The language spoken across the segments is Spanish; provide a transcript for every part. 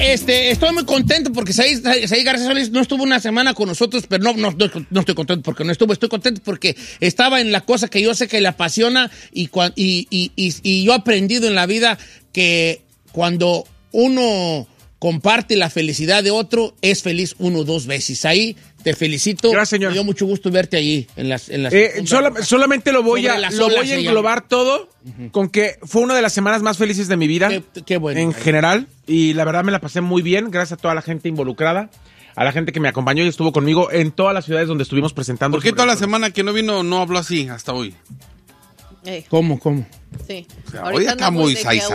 estoy muy contento porque Said García Solís no estuvo una semana con nosotros, pero no estoy contento porque no estuvo, estoy contento porque estaba en la cosa que yo sé que le apasiona y yo he aprendido en la vida que cuando uno comparte la felicidad de otro, es feliz uno o dos veces. Ahí te felicito. Gracias, señor. Me dio mucho gusto verte allí en las solamente lo voy a englobar todo con que fue una de las semanas más felices de mi vida. Qué bueno. En general. Y la verdad me la pasé muy bien. Gracias a toda la gente involucrada. A la gente que me acompañó y estuvo conmigo en todas las ciudades donde estuvimos presentando. ¿Por qué toda la semana que no vino no habló así hasta hoy? ¿Cómo? Sí. O sea, hoy está muy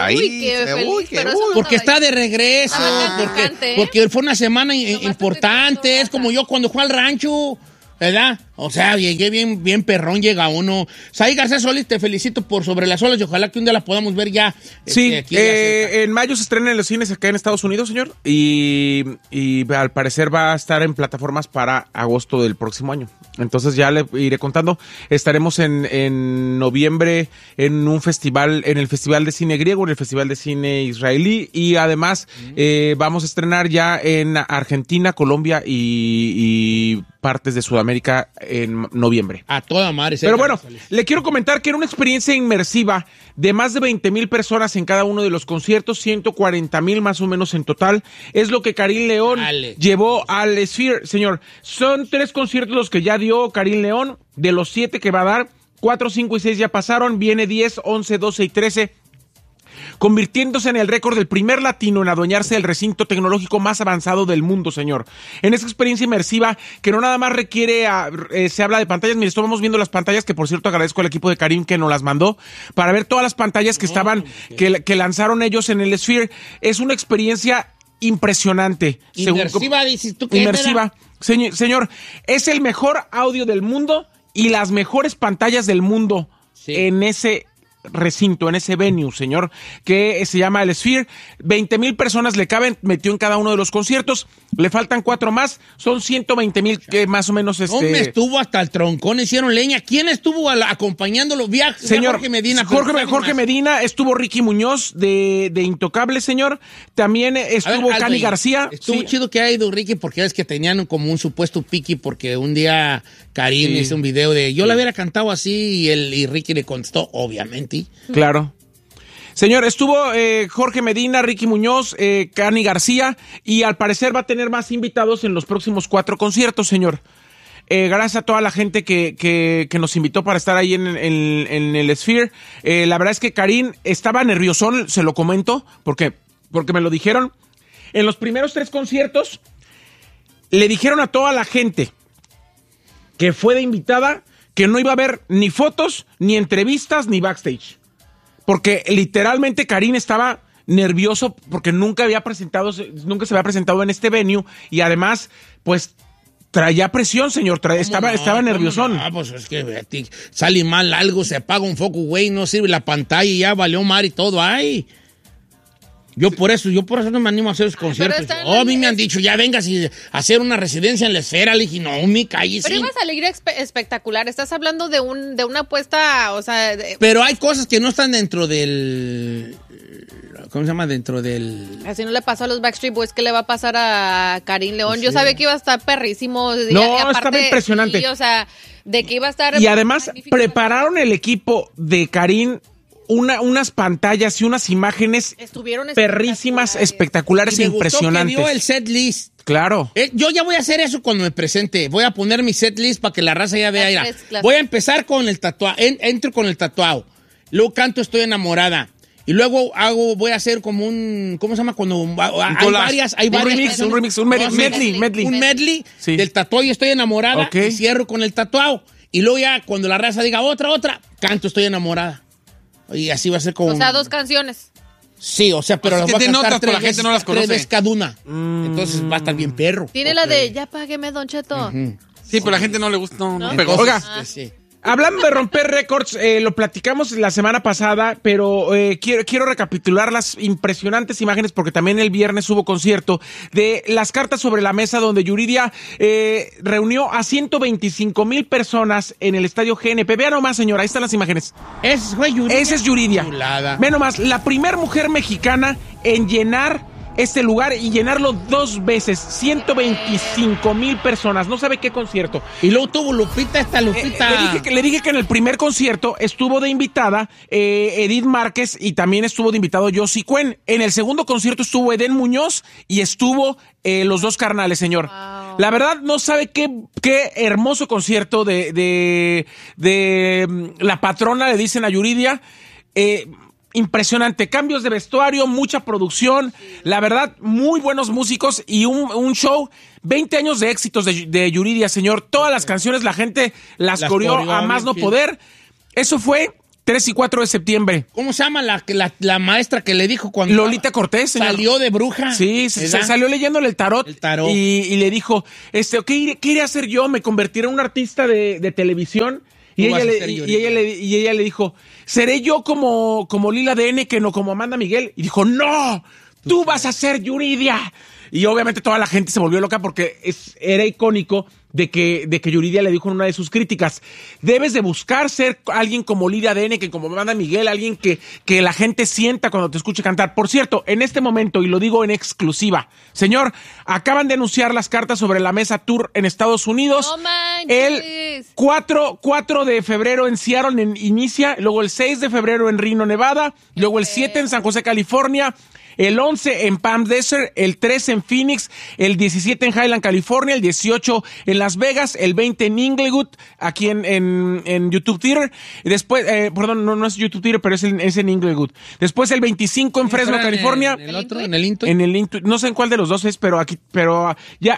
porque está de regreso, porque fue una semana importante. Es como yo cuando fui al rancho, ¿verdad? O sea, llegué bien perrón, llega uno. Said García Solís, te felicito por Sobre las Olas y ojalá que un día la podamos ver ya. Sí, en mayo se estrena en los cines acá en Estados Unidos, señor, y al parecer va a estar en plataformas para agosto del próximo año. Entonces ya le iré contando. Estaremos en noviembre en un festival, en el Festival de Cine Griego, en el Festival de Cine Israelí, y además vamos a estrenar ya en Argentina, Colombia y partes de Sudamérica en noviembre. A toda madre. Pero bueno, le quiero comentar que era una experiencia inmersiva de más de 20,000 personas en cada uno de los conciertos, 140,000 más o menos en total. Es lo que Karim León llevó al Sphere, señor. Son 3 conciertos los que ya dio Karim León, de los 7 que va a dar, 4, 5 y 6 ya pasaron, viene 10, 11, 12 y 13. Convirtiéndose en el récord del primer latino en adueñarse del recinto tecnológico más avanzado del mundo, señor. En esa experiencia inmersiva que no nada más requiere, se habla de pantallas. Mire, estamos viendo las pantallas, que por cierto agradezco al equipo de Karim que nos las mandó, para ver todas las pantallas que que lanzaron ellos en el Sphere. Es una experiencia impresionante. Inmersiva, dices tú que inmersiva. Señor, es el mejor audio del mundo y las mejores pantallas del mundo en ese recinto, en ese venue, señor, que se llama el Sphere. 20,000 personas le caben, metió en cada uno de los conciertos, le faltan 4 más, son 120,000 que más o menos Hombre, estuvo hasta el troncón, hicieron leña. ¿Quién estuvo acompañándolo? Señor, Jorge Medina. Jorge Medina, estuvo Ricky Muñoz de Intocable, señor. También estuvo Cani García. Estuvo chido que haya ido Ricky, porque es que tenían como un supuesto piqui, porque un día Karim hizo un video de yo la hubiera cantado así y Ricky le contestó, obviamente. Claro. Señor, estuvo Jorge Medina, Ricky Muñoz, Cani García, y al parecer va a tener más invitados en los próximos 4 conciertos, señor. Gracias a toda la gente que nos invitó para estar ahí en el Sphere. La verdad es que Karim estaba nerviosón, se lo comento, porque me lo dijeron. En los primeros 3 conciertos le dijeron a toda la gente que fue de invitada que no iba a haber ni fotos, ni entrevistas, ni backstage. Porque literalmente Karim estaba nervioso porque nunca se había presentado en este venue y además, pues, traía presión, señor. Estaba nerviosón. Pues es que sale mal algo, se apaga un foco, güey, no sirve la pantalla y ya valió mar y todo. ¡Ay! Yo por eso no me animo a hacer esos conciertos. A mí me han dicho, ya vengas y hacer una residencia en la Esfera. Le dije, no, mi calle. Pero ibas a alegría espectacular. Estás hablando de una apuesta, o sea... Pero hay cosas que no están dentro del... ¿Cómo se llama? Dentro del... Así no le pasó a los Backstreet Boys, ¿qué le va a pasar a Karim León? Yo sabía que iba a estar perrísimo. No, estaba impresionante. Sí, o sea, de que iba a estar... Y además prepararon el equipo de Karim unas pantallas y unas imágenes perrísimas, espectaculares e impresionantes. Me gustó que dio el set list. Claro. Yo ya voy a hacer eso cuando me presente. Voy a poner mi set list para que la raza ya vea. Voy a empezar con el tatuado. Entro con el tatuado. Luego canto Estoy Enamorada. Y luego voy a hacer como un... ¿Cómo se llama? Cuando hay varias... Un remix, un medley. Un medley del tatuado y Estoy Enamorada. Okay. Y cierro con el tatuado. Y luego ya cuando la raza diga otra, canto Estoy Enamorada. Y así va a ser como... O sea, 2 canciones. Sí, o sea, pero las voy a cantar 3 la gente no las conoce. 3 veces cada una. Entonces va a estar bien perro. Tiene la de Ya págueme, Don Cheto. Sí, pero a la gente no le gusta, no pegó. Oiga, hablando de romper récords, lo platicamos la semana pasada, pero quiero recapitular las impresionantes imágenes porque también el viernes hubo concierto de Las Cartas sobre la Mesa, donde Yuridia reunió a 125,000 personas en el estadio GNP. Vean nomás, señora, ahí están las imágenes. Esa es Yuridia. Esa es Yuridia. Chulada. Vean nomás, la primer mujer mexicana en llenar este lugar y llenarlo 2 veces, 125,000 personas, no sabe qué concierto. Y luego tuvo Lupita. Le dije que en el primer concierto estuvo de invitada Edith Márquez y también estuvo de invitado Yossi Cuen. En el segundo concierto estuvo Edén Muñoz y estuvo los 2 carnales, señor. Wow. La verdad no sabe qué hermoso concierto de la patrona, le dicen a Yuridia. Impresionante, cambios de vestuario, mucha producción, la verdad, muy buenos músicos y un show, 20 años de éxitos de Yuridia, señor. Todas las canciones la gente las coreó a más no poder. Eso fue 3 y 4 de septiembre. ¿Cómo se llama la maestra que le dijo cuando... Lolita Cortés, señor. Salió de bruja. Sí, salió leyéndole el tarot. Y le dijo, ¿qué iré a hacer yo? Me convertiré en un artista de televisión. Y ella le dijo, ¿seré yo como Lila DN que no como Amanda Miguel? Y dijo, ¡no! ¡Tú vas a ser Yuridia! Y obviamente toda la gente se volvió loca porque era icónico de que Yuridia le dijo en una de sus críticas, debes de buscar ser alguien como Lila DN, que como Amanda Miguel, alguien que la gente sienta cuando te escuche cantar. Por cierto, en este momento, y lo digo en exclusiva, señor, acaban de anunciar las cartas sobre la mesa tour en Estados Unidos. ¡No manches! El 4 de febrero en Seattle inicia, luego el 6 de febrero en Reno, Nevada, luego el 7 en San José, California, el 11 en Palm Desert, el 13 en Phoenix, el 17 en Highland, California, el 18 en Las Vegas, el 20 en Inglewood, aquí en YouTube Theater. Después, perdón, no es YouTube Theater, pero es en Inglewood. Después el 25 en Fresno, California. En el otro, en el Intuit. En el Intuit, no sé en cuál de los dos es, pero ya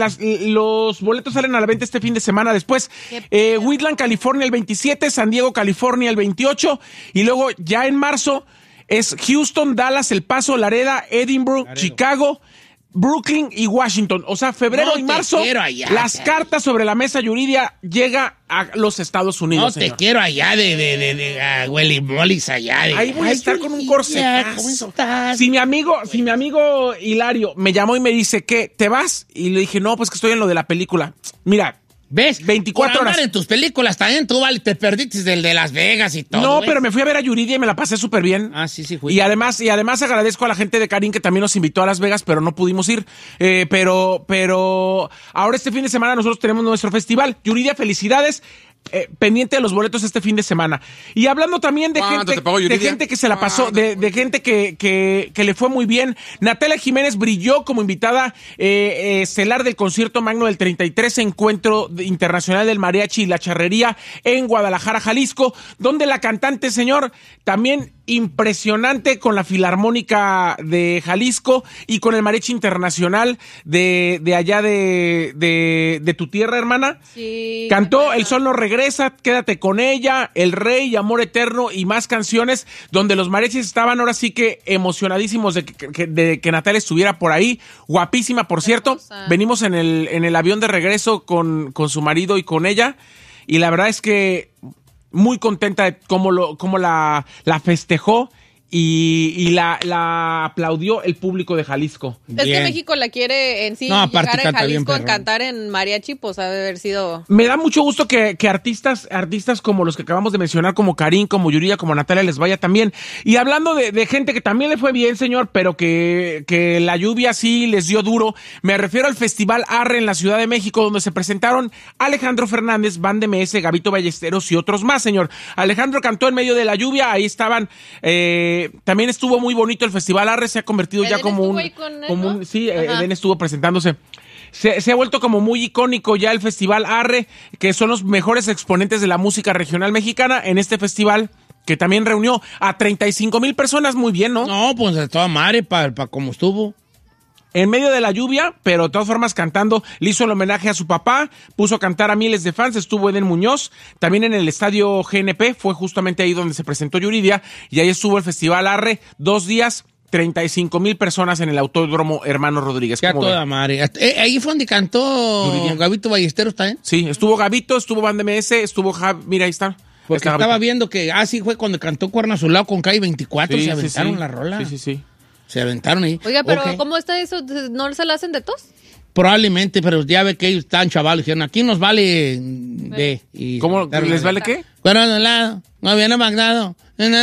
los boletos salen a la venta este fin de semana. Después, Wheatland, California, el 27, San Diego, California, el 28, y luego ya en marzo es Houston, Dallas, El Paso, Laredo, Edinburgh, Chicago, Brooklyn y Washington. O sea, febrero y marzo, las cartas sobre la mesa Yuridia llega a los Estados Unidos. No, señor. Te quiero allá de Willy Mollis allá. Ahí voy a estar con un corsetazo. Si mi amigo Hilario me llamó y me dice, ¿qué? ¿Te vas? Y le dije, no, pues que estoy en lo de la película. Mira, ¿ves? 24 horas. En tus películas también, tú, vale, te perdiste del de Las Vegas y todo. No, pero me fui a ver a Yuridia y me la pasé súper bien. Ah, sí, fui. Y además agradezco a la gente de Karin que también nos invitó a Las Vegas, pero no pudimos ir. Pero ahora este fin de semana nosotros tenemos nuestro festival. Yuridia, felicidades. Pendiente de los boletos este fin de semana. Y hablando también de gente que se la pasó, de gente que le fue muy bien. Natalia Jiménez brilló como invitada estelar del concierto magno del 33 Encuentro Internacional del Mariachi y la Charrería en Guadalajara, Jalisco, donde la cantante, señor, también impresionante con la Filarmónica de Jalisco y con el Mariachi Internacional de allá de tu tierra, hermana. Sí. Cantó El Sol no regresa, Quédate con ella, El Rey, Amor Eterno y más canciones donde los mariachis estaban ahora sí que emocionadísimos de que Natalia estuviera por ahí. Guapísima, por cierto. Venimos en el avión de regreso con su marido y con ella. Y la verdad es que muy contenta de cómo la festejó y la aplaudió el público de Jalisco. Es que México la quiere en sí, llegar a Jalisco a cantar en mariachi, pues ha de haber sido... Me da mucho gusto que artistas como los que acabamos de mencionar, como Karin, como Yuridia, como Natalia, les vaya también. Y hablando de gente que también le fue bien, señor, pero que la lluvia sí les dio duro, me refiero al Festival Arre en la Ciudad de México, donde se presentaron Alejandro Fernández, Band MS, Gabito Ballesteros y otros más, señor. Alejandro cantó en medio de la lluvia, ahí estaban... también estuvo muy bonito el Festival Arre, se ha convertido ya como un... Sí, Eden estuvo presentándose. Se ha vuelto como muy icónico ya el Festival Arre, que son los mejores exponentes de la música regional mexicana en este festival, que también reunió a 35,000 personas, muy bien, ¿no? No, pues de toda madre, para como estuvo. En medio de la lluvia, pero de todas formas cantando, le hizo el homenaje a su papá, puso a cantar a miles de fans, estuvo Eden Muñoz, también en el estadio GNP, fue justamente ahí donde se presentó Yuridia, y ahí estuvo el Festival Arre, 2 días, 35,000 personas en el Autódromo Hermano Rodríguez. Ya toda madre. Ahí fue donde cantó Yuridia. Gabito Ballesteros también. Sí, estuvo Gabito, estuvo Band MS, estuvo mira, ahí está. Porque estaba viendo que, sí fue cuando cantó Cuerno Azulado con Kai 24, se aventaron la rola. Sí. Se aventaron ahí. Oiga, pero ¿cómo está eso? ¿No se la hacen de tos? Probablemente, pero ya ve que ellos están chavales. Dijeron, aquí nos vale de... ¿Cómo les vale qué? Fueron de un lado, gobierno Magdado.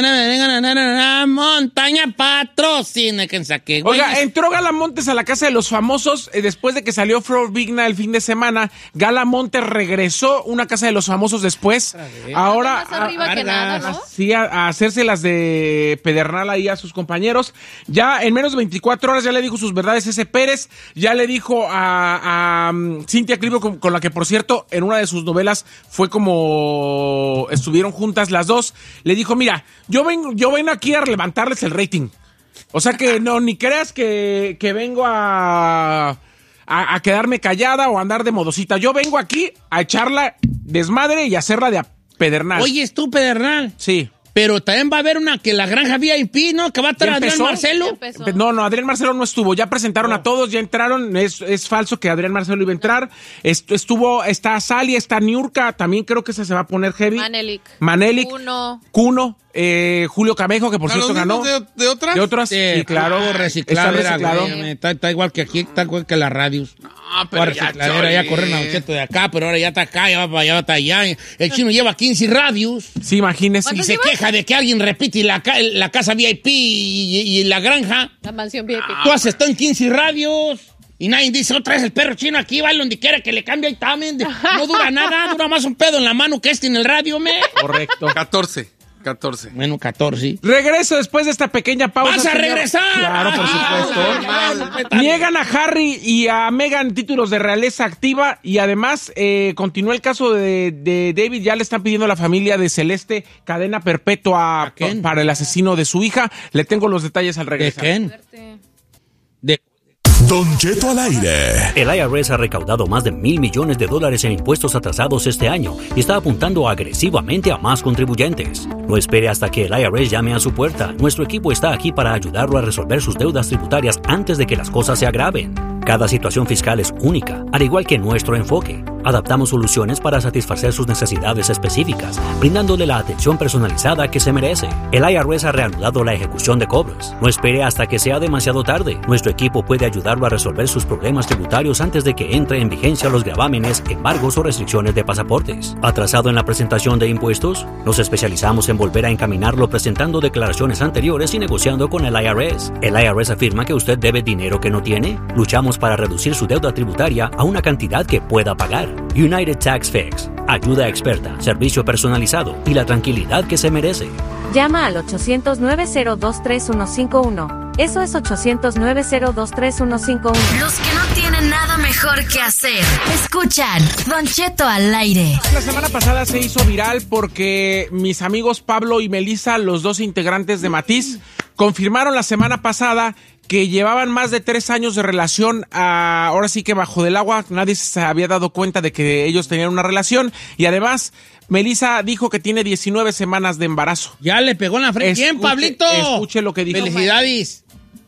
Montaña patrocina que saque. Oiga, entró Gala Montes a la casa de los famosos después de que salió Flor Vigna el fin de semana. Gala Montes regresó una casa de los famosos después. Ahora más arriba que nada, ¿no? Sí, a hacerse las de pedernal ahí a sus compañeros. Ya en menos de 24 horas ya le dijo sus verdades ese Pérez. Ya le dijo a Cintia Clivo, con la que por cierto en una de sus novelas fue como estuvieron juntas las dos. Le dijo, mira, yo vengo aquí a levantarles el rating. O sea que no, ni creas que vengo a quedarme callada o a andar de modosita. Yo vengo aquí a echarla desmadre y hacerla de pedernal. Oye, ¿es tú pedernal? Sí. Pero también va a haber una que la granja VIP, ¿no? Que va a estar Adrián Marcelo. No, Adrián Marcelo no estuvo. Ya presentaron a todos, ya entraron. Es falso que Adrián Marcelo iba a entrar. Está Sally, está Niurka. También creo que esa se va a poner heavy. Manelik. Cuno. Julio Camejo, que por cierto ganó. ¿De otras? De otras, sí, claro. Reciclado. Está igual que aquí, está igual que la Radius. No, pero ya corren a Cheto de acá, pero ahora ya está acá, ya va para allá, va hasta allá. El chino lleva 15 radios. Sí, imagínese. Y se queja de que alguien repite la casa VIP y la granja. La mansión VIP. Tú has estado en 15 radios. Y nadie dice, otra vez el perro chino aquí, va donde quiera que le cambie el tamen. No dura nada, dura más un pedo en la mano que en el radio, Correcto. 14. Bueno, 14. Regreso después de esta pequeña pausa. ¡Vas a regresar! Claro, por supuesto. Niegan a Harry y a Meghan títulos de realeza activa y además continúa el caso de David. Ya le están pidiendo a la familia de Celeste cadena perpetua para el asesino de su hija. Le tengo los detalles al regresar. ¿De quién? Don Cheto al aire. El IRS ha recaudado más de $1,000 millones en impuestos atrasados este año y está apuntando agresivamente a más contribuyentes. No espere hasta que el IRS llame a su puerta. Nuestro equipo está aquí para ayudarlo a resolver sus deudas tributarias antes de que las cosas se agraven. Cada situación fiscal es única, al igual que nuestro enfoque. Adaptamos soluciones para satisfacer sus necesidades específicas, brindándole la atención personalizada que se merece. El IRS ha reanudado la ejecución de cobros. No espere hasta que sea demasiado tarde. Nuestro equipo puede ayudarlo a resolver sus problemas tributarios antes de que entre en vigencia los gravámenes, embargos o restricciones de pasaportes. ¿Atrasado en la presentación de impuestos? Nos especializamos en volver a encaminarlo presentando declaraciones anteriores y negociando con el IRS. ¿El IRS afirma que usted debe dinero que no tiene? Luchamos para reducir su deuda tributaria a una cantidad que pueda pagar. United Tax Fix. Ayuda experta, servicio personalizado y la tranquilidad que se merece. Llama al 800-902-3151. Eso es 800-902-3151. Los que no tienen nada mejor que hacer. Escuchan Don Cheto al aire. La semana pasada se hizo viral porque mis amigos Pablo y Melissa, los dos integrantes de Matiz, confirmaron la semana pasada que llevaban más de 3 años de relación, ahora sí que bajo del agua. Nadie se había dado cuenta de que ellos tenían una relación y además Melissa dijo que tiene 19 semanas de embarazo. Ya le pegó en la frente. ¿Quién, Pablito? Escuche lo que dijo. Felicidades.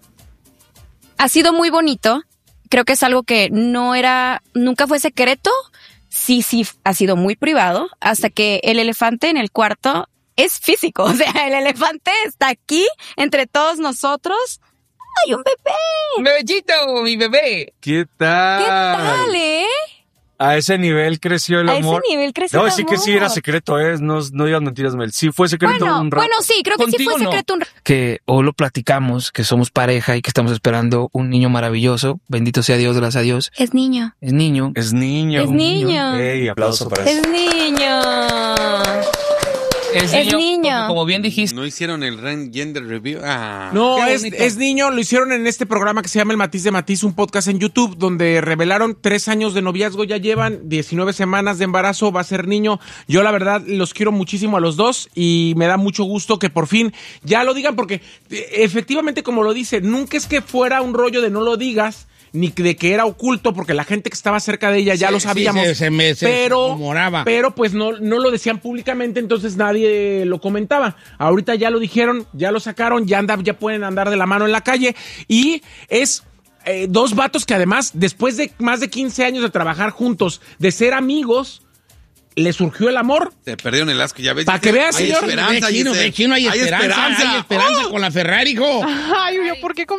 Ha sido muy bonito. Creo que es algo que nunca fue secreto. Sí, ha sido muy privado hasta que el elefante en el cuarto es físico. O sea, el elefante está aquí entre todos nosotros. ¡Ay, un bebé! ¡Bebellito, mi bebé! ¿Qué tal? ¿Qué tal, A ese nivel creció el amor. A ese nivel creció el amor. No, sí que sí era secreto, no digas mentiras, Mel. Sí fue secreto un rato. Bueno, sí, creo que sí fue secreto un rato. Que hoy lo platicamos, que somos pareja y que estamos esperando un niño maravilloso. Bendito sea Dios, gracias a Dios. Es niño. Es niño. Es niño. Es niño. Ey, aplauso para eso. Es niño. Es niño. Como bien dijiste. ¿No hicieron el Gender Review? No, es niño. Lo hicieron en este programa que se llama El Matiz de Matiz, un podcast en YouTube, donde revelaron 3 años de noviazgo. Ya llevan 19 semanas de embarazo. Va a ser niño. Yo, la verdad, los quiero muchísimo a los dos y me da mucho gusto que por fin ya lo digan, porque efectivamente, como lo dice, nunca es que fuera un rollo de no lo digas, ni de que era oculto, porque la gente que estaba cerca de ella ya lo sabíamos. Pero pues no lo decían públicamente, entonces nadie lo comentaba. Ahorita ya lo dijeron, ya lo sacaron, ya pueden andar de la mano en la calle. Y es 2 vatos que además, después de más de 15 años de trabajar juntos, de ser amigos, le surgió el amor. Te perdieron el asco, ya ves. Para que veas, señor. Hay esperanza con la Ferrari, hijo. Ay, ¿por qué conmigo?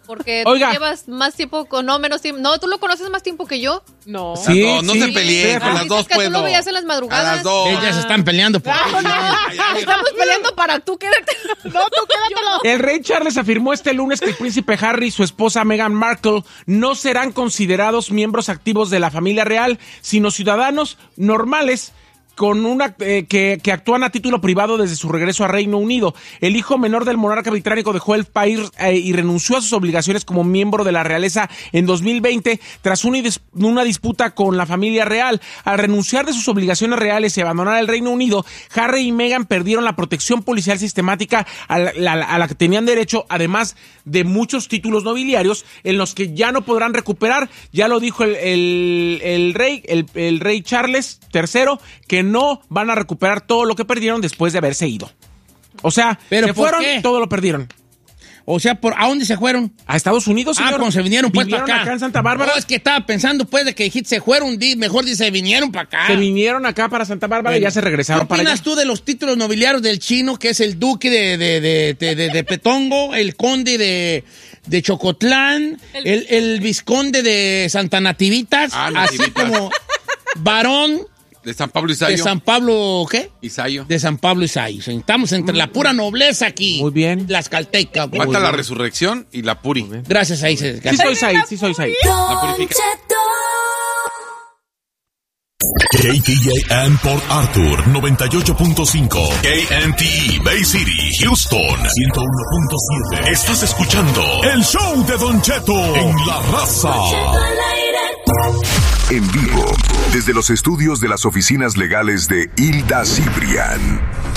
Porque tú llevas más tiempo, menos tiempo. No, tú lo conoces más tiempo que yo. No. Sí, no se peleen, con las dos puedo. Tú lo veías en las madrugadas. A las 2. Ellas se están peleando por Estamos peleando para tú quédate. No, tú quédatelo. El rey Charles afirmó este lunes que el príncipe Harry y su esposa Meghan Markle no serán considerados miembros activos de la familia real, sino ciudadanos normales con que actúan a título privado desde su regreso a Reino Unido. El hijo menor del monarca británico dejó el país y renunció a sus obligaciones como miembro de la realeza en 2020 tras una disputa con la familia real. Al renunciar de sus obligaciones reales y abandonar el Reino Unido, Harry y Meghan perdieron la protección policial sistemática a la que tenían derecho, además de muchos títulos nobiliarios en los que ya no podrán recuperar. Ya lo dijo el rey Charles III, que no van a recuperar todo lo que perdieron después de haberse ido. O sea, se fueron, todo lo perdieron. O sea, ¿a dónde se fueron? A Estados Unidos, señor. Cuando se vinieron pues para acá. Acá en Santa Bárbara. No, es que estaba pensando pues de que dijiste se fueron, mejor dice se vinieron para acá. Se vinieron acá para Santa Bárbara y ya se regresaron para allá. ¿Qué opinas tú de los títulos nobiliarios del chino, que es el duque de Petongo, el conde de Chocotlán, el vizconde de Santa Nativitas, así como varón de San Pablo Isayo. ¿De San Pablo qué? Isayo. De San Pablo Isayo. Estamos entre la pura nobleza aquí. Muy bien. Las caltecas. Falta la resurrección y la puri. Gracias, ahí. Sí soy Sai. La purificación. KTAN Port Arthur 98.5, KNTE Bay City, Houston 101.7. Estás escuchando el show de Don Cheto en La Raza. En vivo, desde los estudios de las oficinas legales de Hilda Cibrián.